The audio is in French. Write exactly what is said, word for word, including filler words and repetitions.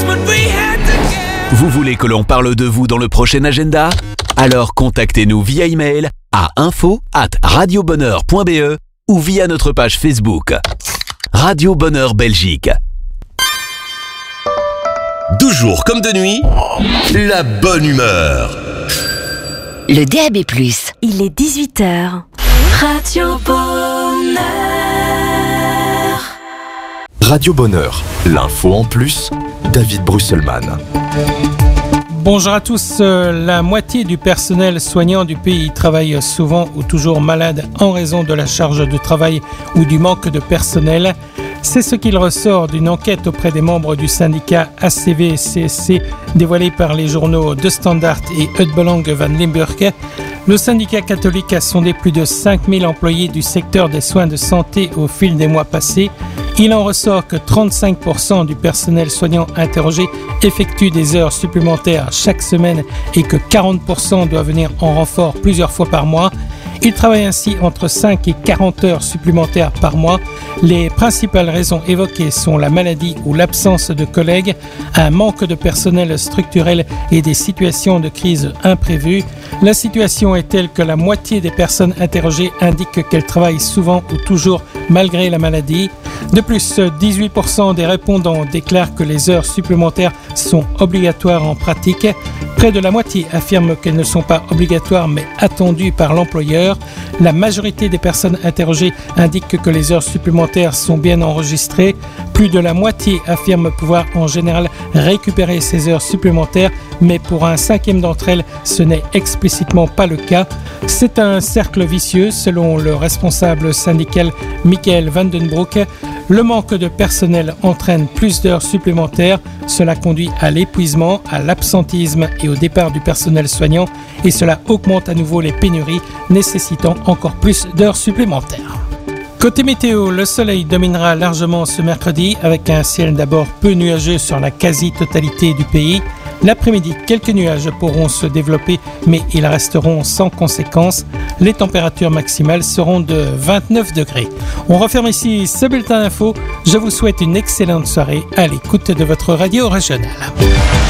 Vous voulez que l'on parle de vous dans le prochain agenda ? Alors contactez-nous via email à info arobase radiobonheur point b e ou via notre page Facebook. Radio Bonheur Belgique. douze jours comme de nuit, la bonne humeur. Le D A B plus. Il est dix-huit heures. Radio Bonheur. Radio Bonheur, l'info en plus, David Brusselman. Bonjour à tous. La moitié du personnel soignant du pays travaille souvent ou toujours malade en raison de la charge de travail ou du manque de personnel. C'est ce qu'il ressort d'une enquête auprès des membres du syndicat A C V C S C dévoilée par les journaux De Standaard et Het Belang van Limburg. Le syndicat catholique a sondé plus de cinq mille employés du secteur des soins de santé au fil des mois passés. Il en ressort que trente-cinq pour cent du personnel soignant interrogé effectue des heures supplémentaires chaque semaine et que quarante pour cent doivent venir en renfort plusieurs fois par mois. Ils travaillent ainsi entre cinq et quarante heures supplémentaires par mois. Les principales raisons évoquées sont la maladie ou l'absence de collègues, un manque de personnel structurel et des situations de crise imprévues. La situation est telle que la moitié des personnes interrogées indiquent qu'elles travaillent souvent ou toujours malgré la maladie. De plus, dix-huit pour cent des répondants déclarent que les heures supplémentaires sont obligatoires en pratique. Près de la moitié affirment qu'elles ne sont pas obligatoires mais attendues par l'employeur. La majorité des personnes interrogées indiquent que les heures supplémentaires sont bien enregistrées. Plus de la moitié affirment pouvoir en général récupérer ces heures supplémentaires, mais pour un cinquième d'entre elles, ce n'est explicitement pas le cas. C'est un cercle vicieux, selon le responsable syndical Michael Vandenbroek. Le manque de personnel entraîne plus d'heures supplémentaires. Cela conduit à l'épuisement, à l'absentéisme et au départ du personnel soignant. Et cela augmente à nouveau les pénuries, nécessitant encore plus d'heures supplémentaires. Côté météo, le soleil dominera largement ce mercredi avec un ciel d'abord peu nuageux sur la quasi-totalité du pays. L'après-midi, quelques nuages pourront se développer, mais ils resteront sans conséquence. Les températures maximales seront de vingt-neuf degrés. On referme ici ce bulletin d'info. Je vous souhaite une excellente soirée à l'écoute de votre radio régionale.